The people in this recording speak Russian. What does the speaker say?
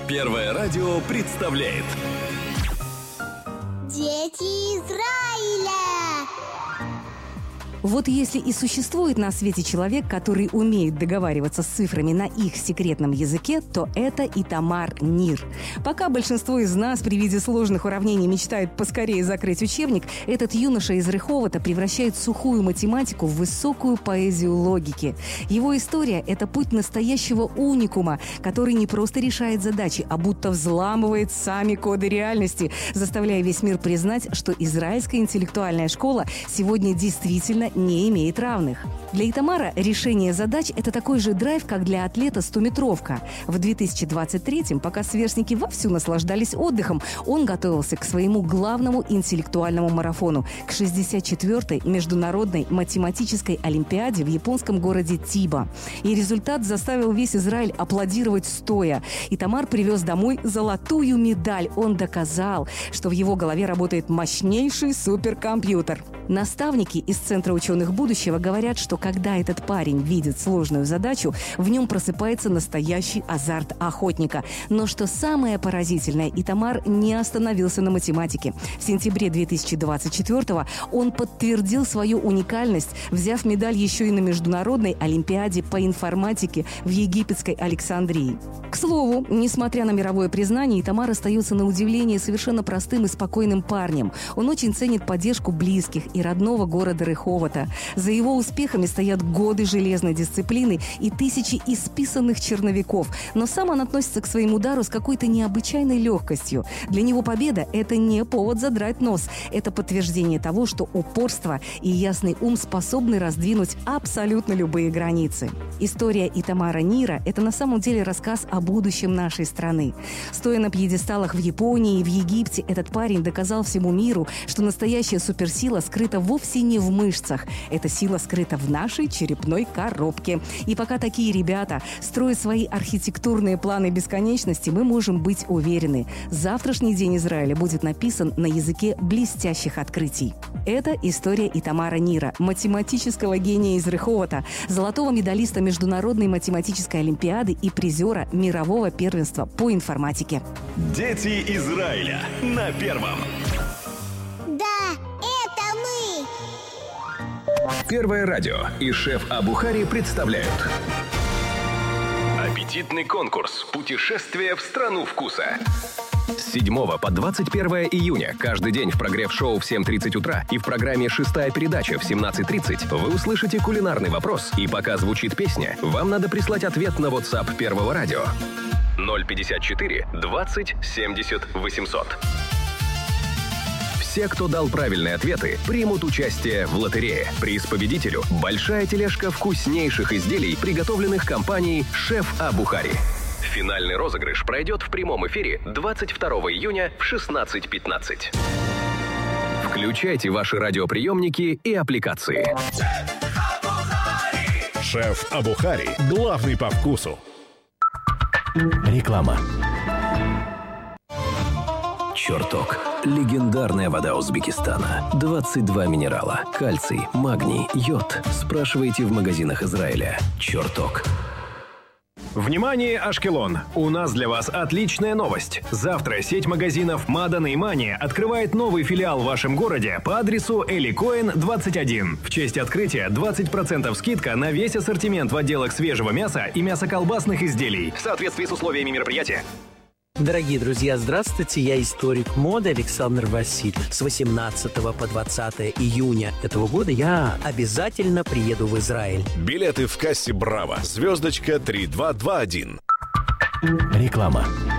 Первое радио представляет Дети Израиля. Вот если и существует на свете человек, который умеет договариваться с цифрами на их секретном языке, то это Итамар Нир. Пока большинство из нас при виде сложных уравнений мечтают поскорее закрыть учебник, этот юноша из Реховота превращает сухую математику в высокую поэзию логики. Его история – это путь настоящего уникума, который не просто решает задачи, а будто взламывает сами коды реальности, заставляя весь мир признать, что израильская интеллектуальная школа сегодня действительно не имеет равных. Для Итамара решение задач – это такой же драйв, как для атлета 100-метровка. В 2023-м, пока сверстники вовсю наслаждались отдыхом, он готовился к своему главному интеллектуальному марафону – к 64-й международной математической олимпиаде в японском городе Тиба. И результат заставил весь Израиль аплодировать стоя. Итамар привез домой золотую медаль. Он доказал, что в его голове работает мощнейший суперкомпьютер. Наставники из Центра ученых будущего говорят, что когда этот парень видит сложную задачу, в нем просыпается настоящий азарт охотника. Но что самое поразительное, Итамар не остановился на математике. В сентябре 2024-го он подтвердил свою уникальность, взяв медаль еще и на Международной олимпиаде по информатике в египетской Александрии. К слову, несмотря на мировое признание, Итамар остается на удивление совершенно простым и спокойным парнем. Он очень ценит поддержку близких и родного города Реховота. За его успехами стоят годы железной дисциплины и тысячи исписанных черновиков. Но сам он относится к своему дару с какой-то необычайной легкостью. Для него победа – это не повод задрать нос. Это подтверждение того, что упорство и ясный ум способны раздвинуть абсолютно любые границы. История Итамара Нира – это на самом деле рассказ о будущем нашей страны. Стоя на пьедесталах в Японии и в Египте, этот парень доказал всему миру, что настоящая суперсила скрыта вовсе не в мышцах. Эта сила скрыта в нашей черепной коробке. И пока такие ребята строят свои архитектурные планы бесконечности, мы можем быть уверены, завтрашний день Израиля будет написан на языке блестящих открытий. Это история Итамара Нира, математического гения из Реховота, золотого медалиста Международной математической олимпиады и призера мирового первенства по информатике. Дети Израиля на Первом. Да, это мы. Первое радио и шеф Абухари представляют аппетитный конкурс «Путешествие в страну вкуса». С 7 по 21 июня каждый день в прогрев-шоу в 7:30 утра и в программе «Шестая передача» в 17:30 вы услышите кулинарный вопрос, и пока звучит песня, вам надо прислать ответ на WhatsApp Первого радио 054 20 70 800. Все, кто дал правильные ответы, примут участие в лотерее. Приз победителю – большая тележка вкуснейших изделий, приготовленных компанией «Шеф Абухари». Финальный розыгрыш пройдет в прямом эфире 22 июня в 16:15. Включайте ваши радиоприемники и аппликации. Шеф Абухари. Главный по вкусу. Реклама. Чертог. Легендарная вода Узбекистана. 22 минерала. Кальций, магний, йод. Спрашивайте в магазинах Израиля. Чертог. Внимание, Ашкелон! У нас для вас отличная новость. Завтра сеть магазинов Мадан и Мания открывает новый филиал в вашем городе по адресу Эли Коэн, 21. В честь открытия 20% скидка на весь ассортимент в отделах свежего мяса и мясоколбасных изделий в соответствии с условиями мероприятия. Дорогие друзья, здравствуйте, я историк моды Александр Васильев. С 18 по 20 июня этого года я обязательно приеду в Израиль. Билеты в кассе «Браво». Звездочка 3221. Реклама.